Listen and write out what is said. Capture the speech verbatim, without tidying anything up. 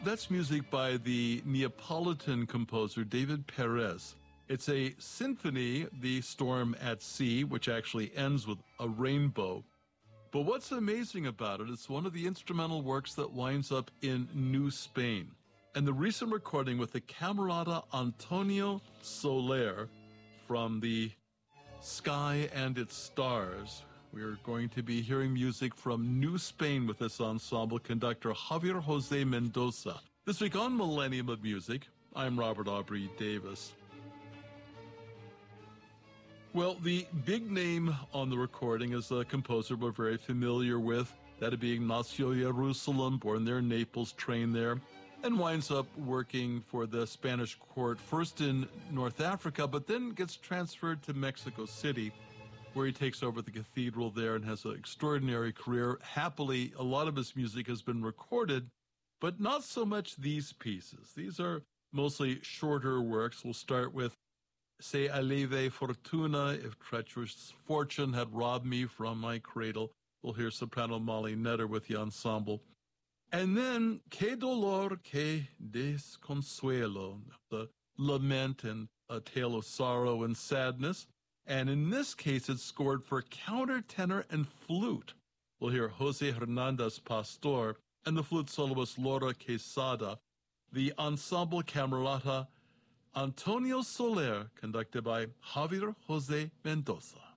That's music by the Neapolitan composer David Perez. It's a symphony, The Storm at Sea, which actually ends with a rainbow. But what's amazing about it, it's one of the instrumental works that winds up in New Spain. And the recent recording with the Camerata Antonio Soler from the Sky and Its Stars. We're going to be hearing music from New Spain with this ensemble conductor Javier Jose Mendoza. This week on Millennium of Music, I'm Robert Aubrey Davis. Well, the big name on the recording is a composer we're very familiar with, that being Ignacio Jerusalem, born there in Naples, trained there, and winds up working for the Spanish court, first in North Africa, but then gets transferred to Mexico City, where he takes over the cathedral there and has an extraordinary career. Happily, a lot of his music has been recorded, but not so much these pieces. These are mostly shorter works. We'll start with Se Aleve Fortuna, If Treacherous Fortune Had Robbed Me From My Cradle. We'll hear soprano Molly Netter with the ensemble. And then Que Dolor, Que Desconsuelo, the lament and a tale of sorrow and sadness. And in this case, it's scored for countertenor and flute. We'll hear Jose Hernandez Pastor and the flute soloist Laura Quesada. The ensemble Camerata Antonio Soler, conducted by Javier Jose Mendoza.